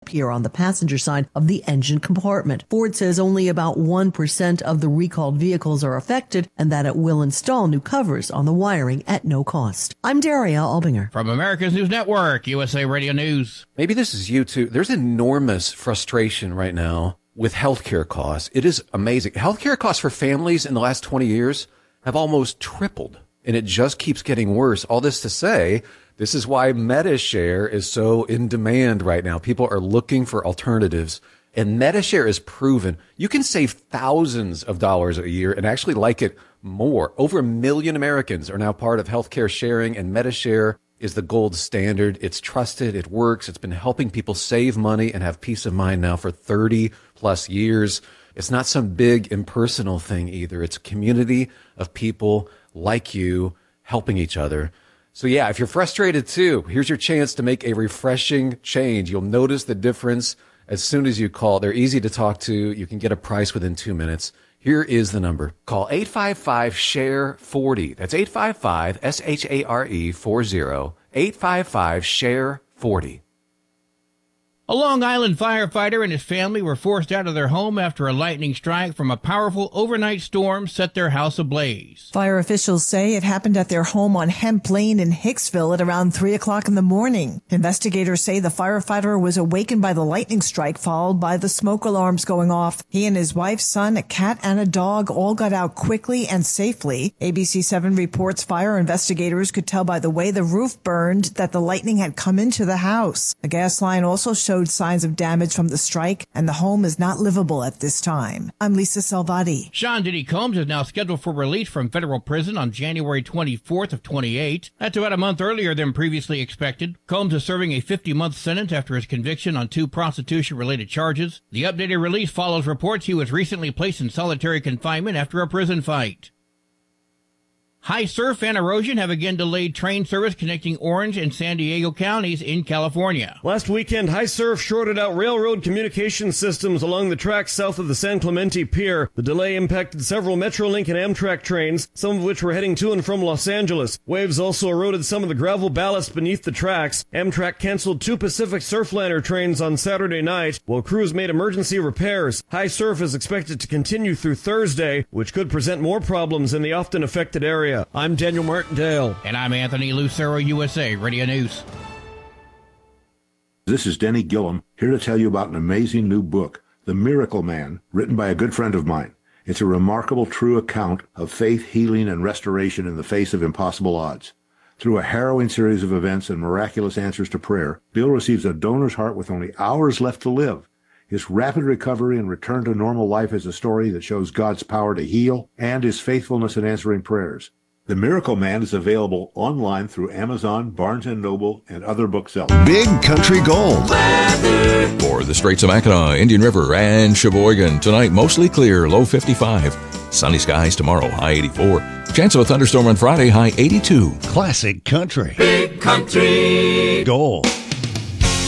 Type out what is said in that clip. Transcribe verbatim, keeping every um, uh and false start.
appear on the passenger side of the engine compartment. Ford says only about one percent of the recalled vehicles are affected and that it will install new covers on the wiring at no cost. I'm Daria Albinger. From America's News Network, U S A Radio News. Maybe this is you too. There's enormous frustration right now with healthcare costs. It is amazing. Healthcare costs for families in the last twenty years have almost tripled, and it just keeps getting worse. All this to say, this is why MediShare is so in demand right now. People are looking for alternatives, and MediShare is proven you can save thousands of dollars a year and actually like it more. Over a million Americans are now part of healthcare sharing, and MediShare is the gold standard. It's trusted. It works. It's been helping people save money and have peace of mind now for thirty plus years. It's not some big impersonal thing either. It's a community of people like you helping each other. So yeah, if you're frustrated too, here's your chance to make a refreshing change. You'll notice the difference as soon as you call. They're easy to talk to. You can get a price within two minutes. Here is the number. Call eight five five, S H A R E, forty. That's eight five five, S H A R E, forty. eight five five, S H A R E, forty. A Long Island firefighter and his family were forced out of their home after a lightning strike from a powerful overnight storm set their house ablaze. Fire officials say it happened at their home on Hemp Lane in Hicksville at around three o'clock in the morning. Investigators say the firefighter was awakened by the lightning strike, followed by the smoke alarms going off. He and his wife, son, a cat, and a dog all got out quickly and safely. A B C seven reports fire investigators could tell by the way the roof burned that the lightning had come into the house. A gas line also showed signs of damage from the strike, and the home is not livable at this time. I'm Lisa Salvati. Sean Diddy Combs is now scheduled for release from federal prison on January twenty-fourth of twenty-eight. That's about a month earlier than previously expected. Combs is serving a fifty-month sentence after his conviction on two prostitution-related charges. The updated release follows reports he was recently placed in solitary confinement after a prison fight. High surf and erosion have again delayed train service connecting Orange and San Diego counties in California. Last weekend, high surf shorted out railroad communication systems along the tracks south of the San Clemente Pier. The delay impacted several Metrolink and Amtrak trains, some of which were heading to and from Los Angeles. Waves also eroded some of the gravel ballast beneath the tracks. Amtrak canceled two Pacific Surfliner trains on Saturday night, while crews made emergency repairs. High surf is expected to continue through Thursday, which could present more problems in the often affected area. I'm Daniel Martindale. And I'm Anthony Lucero, U S A Radio News. This is Denny Gillum, here to tell you about an amazing new book, The Miracle Man, written by a good friend of mine. It's a remarkable, true account of faith, healing, and restoration in the face of impossible odds. Through a harrowing series of events and miraculous answers to prayer, Bill receives a donor's heart with only hours left to live. His rapid recovery and return to normal life is a story that shows God's power to heal and his faithfulness in answering prayers. The Miracle Man is available online through Amazon, Barnes and Noble, and other booksellers. Big Country Gold. Weather. For the Straits of Mackinac, Indian River, and Sheboygan. Tonight, mostly clear, low fifty-five. Sunny skies tomorrow, high eighty-four. Chance of a thunderstorm on Friday, high eighty-two. Classic Country. Big Country Gold.